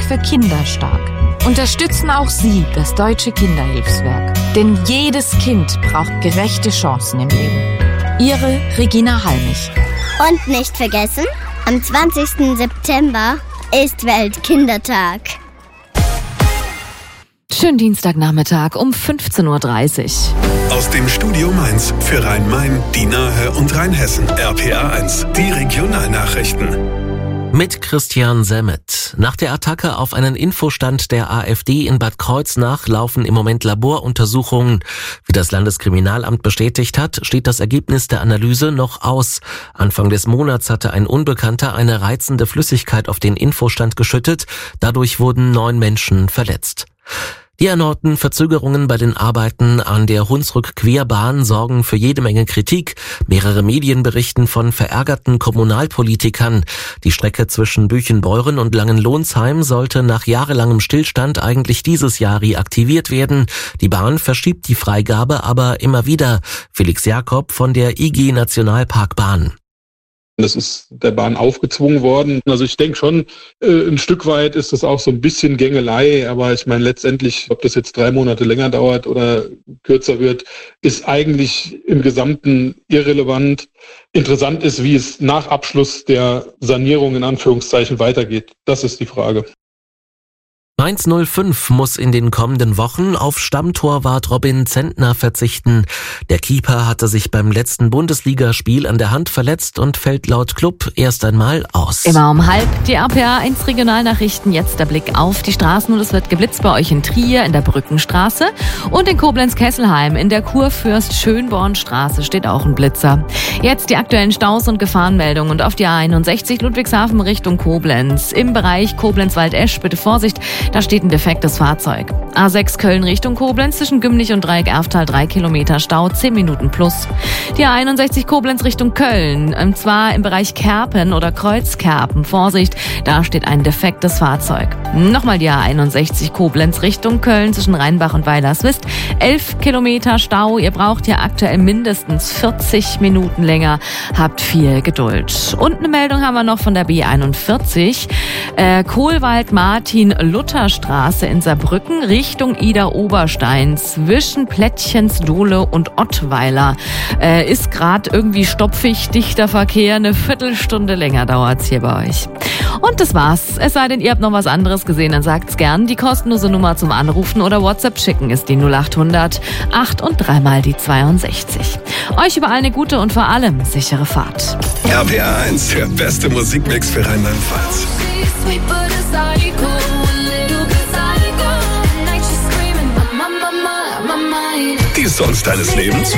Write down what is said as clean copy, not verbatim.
für Kinder stark. Unterstützen auch Sie das Deutsche Kinderhilfswerk. Denn jedes Kind braucht gerechte Chancen im Leben. Ihre Regina Halmich. Und nicht vergessen, am 20. September ist Weltkindertag. Schönen Dienstagnachmittag um 15.30 Uhr. Aus dem Studio Mainz für Rhein-Main, die Nahe und Rheinhessen. RPA 1, die Regionalnachrichten. Mit Christian Semmet. Nach der Attacke auf einen Infostand der AfD in Bad Kreuznach laufen im Moment Laboruntersuchungen. Wie das Landeskriminalamt bestätigt hat, steht das Ergebnis der Analyse noch aus. Anfang des Monats hatte ein Unbekannter eine reizende Flüssigkeit auf den Infostand geschüttet. Dadurch wurden 9 Menschen verletzt. Die erneuten Verzögerungen bei den Arbeiten an der Hunsrück-Querbahn sorgen für jede Menge Kritik. Mehrere Medien berichten von verärgerten Kommunalpolitikern. Die Strecke zwischen Büchenbeuren und Langenlohnsheim sollte nach jahrelangem Stillstand eigentlich dieses Jahr reaktiviert werden. Die Bahn verschiebt die Freigabe aber immer wieder. Felix Jakob von der IG Nationalparkbahn. Das ist der Bahn aufgezwungen worden. Also ich denke schon, ein Stück weit ist das auch so ein bisschen Gängelei. Aber ich meine letztendlich, ob das jetzt 3 Monate länger dauert oder kürzer wird, ist eigentlich im Gesamten irrelevant. Interessant ist, wie es nach Abschluss der Sanierung in Anführungszeichen weitergeht. Das ist die Frage. Mainz 05 muss in den kommenden Wochen auf Stammtorwart Robin Zentner verzichten. Der Keeper hatte sich beim letzten Bundesligaspiel an der Hand verletzt und fällt laut Club erst einmal aus. Immer um 12:30 die RPA 1 Regionalnachrichten. Jetzt der Blick auf die Straßen und es wird geblitzt bei euch in Trier in der Brückenstraße und in Koblenz-Kesselheim in der Kurfürst-Schönborn-Straße steht auch ein Blitzer. Jetzt die aktuellen Staus und Gefahrenmeldungen und auf die A61 Ludwigshafen Richtung Koblenz. Im Bereich Koblenz-Waldesch bitte Vorsicht. Da steht ein defektes Fahrzeug. A6 Köln Richtung Koblenz zwischen Gümlich und Dreieck-Erftal 3 Kilometer Stau, 10 Minuten plus. Die A61 Koblenz Richtung Köln, und zwar im Bereich Kerpen oder Kreuzkerpen. Vorsicht, da steht ein defektes Fahrzeug. Nochmal die A61 Koblenz Richtung Köln zwischen Rheinbach und Weilerswist, 11 Kilometer Stau. Ihr braucht ja aktuell mindestens 40 Minuten länger. Habt viel Geduld. Und eine Meldung haben wir noch von der B41. Kohlwald-Martin-Luther-Straße in Saarbrücken Richtung Ida-Oberstein zwischen Plättchensdohle und Ottweiler. Ist gerade irgendwie stopfig, dichter Verkehr. Eine Viertelstunde länger dauert's hier bei euch. Und das war's. Es sei denn, ihr habt noch was anderes gesehen, dann sagt's gern. Die kostenlose Nummer zum Anrufen oder WhatsApp schicken ist die 0800 8 und 3 mal die 62. Euch überall eine gute und vor allem sichere Fahrt. RPA 1, der beste Musikmix für Rheinland-Pfalz. Die Songs deines Lebens?